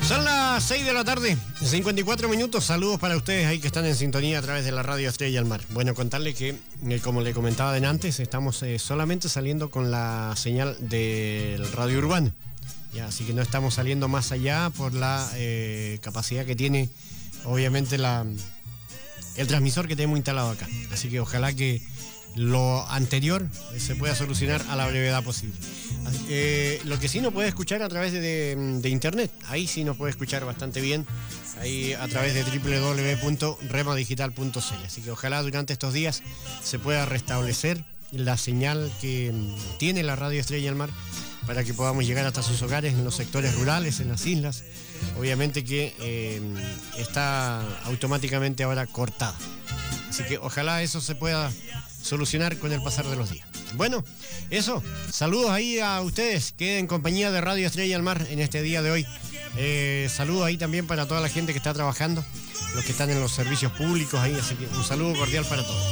Son las 6 de la tarde, 54 minutos. Saludos para ustedes ahí que están en sintonía a través de la radio Estrella al Mar. Bueno, contarle que, como le comentaba de antes, estamos solamente saliendo con la señal del radio urbano. Ya, así que no estamos saliendo más allá por la capacidad que tiene, obviamente, el transmisor que tenemos instalado acá. Así que ojalá que lo anterior se pueda solucionar a la brevedad posible. Lo que sí nos puede escuchar a través de internet, ahí sí nos puede escuchar bastante bien, ahí a través de www.remadigital.cl. Así que ojalá durante estos días se pueda restablecer la señal que tiene la radio Estrella al Mar para que podamos llegar hasta sus hogares en los sectores rurales, en las islas. Obviamente que está automáticamente ahora cortada. Así que ojalá eso se pueda solucionar con el pasar de los días. Bueno, eso, saludos ahí a ustedes, queden en compañía de Radio Estrella al Mar en este día de hoy. Saludos ahí también para toda la gente que está trabajando, los que están en los servicios públicos ahí, así que un saludo cordial para todos.